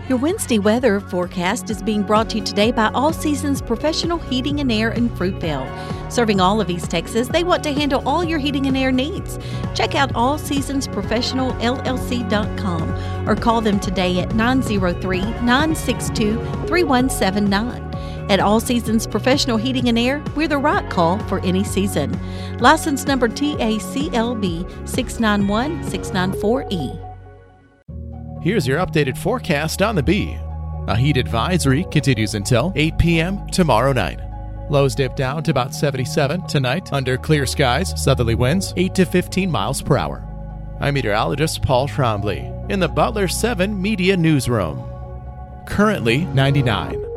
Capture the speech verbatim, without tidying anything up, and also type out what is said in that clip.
Your Wednesday weather forecast is being brought to you today by All Seasons Professional Heating and Air in Fruitvale. Serving all of East Texas, they want to handle all your heating and air needs. Check out all seasons professional L L C dot com or call them today at nine oh three, nine six two, three one seven nine. At All Seasons Professional Heating and Air, we're the right call for any season. License number T A C L B six nine one six nine four E. Here's your updated forecast on the Bee. A heat advisory continues until eight p.m. tomorrow night. Lows dip down to about seventy-seven tonight under clear skies, southerly winds eight to fifteen miles per hour. I'm meteorologist Paul Trombley in the Butler seven Media Newsroom. Currently ninety-nine.